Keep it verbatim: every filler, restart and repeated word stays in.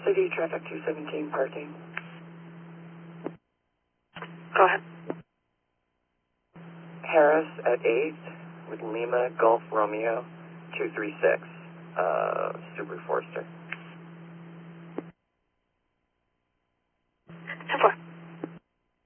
City traffic two seventeen parking. Go ahead. Harris at eight with Lima Golf Romeo two three six, uh, Subaru Forester.